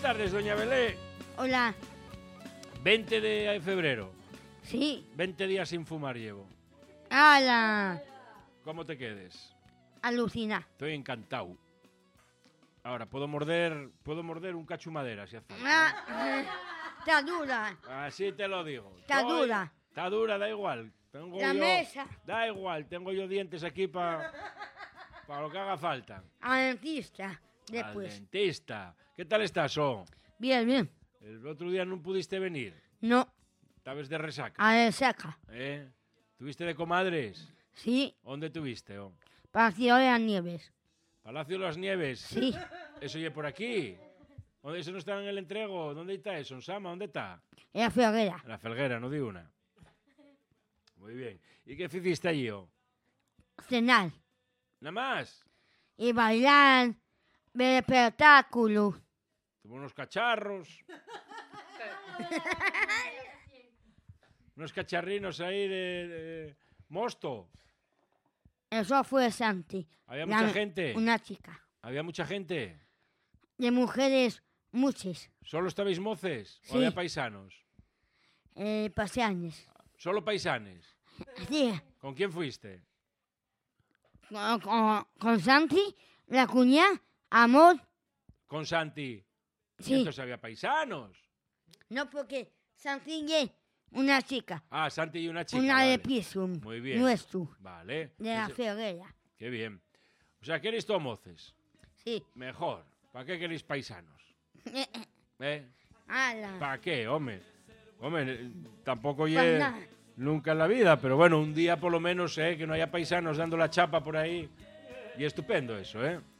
tardes, doña Belé. Hola. 20 de febrero. Sí. 20 días sin fumar llevo. ¡Hala! ¿Cómo te quedes? Alucina. Estoy encantado. Ahora, puedo morder un cacho de madera, si hace falta. Está dura. Así te lo digo. Está dura. Está dura, da igual. La mesa. Da igual, tengo yo dientes aquí para lo que haga falta. Al dentista, Al después. dentista. ¿Qué tal estás, Bien, bien. El otro día no pudiste venir. No, Estabas de resaca. a ver, saca. ¿Tuviste de comadres? Sí, ¿Dónde tuviste, Palacio de las Nieves. Palacio de las Nieves. Sí, Eso oye por aquí. ¿Dónde eso no está en el entrego? ¿Dónde está eso? ¿En Sama? ¿Dónde está? en la Ferrera. En la Felguera, no di una. Muy bien. ¿Y qué hiciste allí, Cenar ¿Nada más? y bailar, ver espectáculos. Tuvo unos cacharros. Unos cacharrinos ahí de mosto. Eso fue Santi. Había mucha gente. Una chica. Había mucha gente. De mujeres, muchas. ¿Solo estabais moces? ¿O Sí. había paisanos? Paseaños. ¿Solo paisanes? Sí, ¿Con quién fuiste? con Santi, la cuñada, Amor. ¿Con Santi? Sí. Entonces había paisanos. No, porque Santi es una chica. Ah, Santi y una chica. Una vale. de piso. Muy bien. Nuestro. Vale. De la Ferrera. Qué bien. O sea, ¿queréis todos moces? Sí. Mejor. ¿Para qué queréis paisanos? ¿Eh? ¡Hala! ¿Para qué, hombre? Hombre, tampoco Pues llegué nada. nunca en la vida, pero bueno, un día por lo menos, que no haya paisanos dando la chapa por ahí. Y estupendo eso, ¿eh?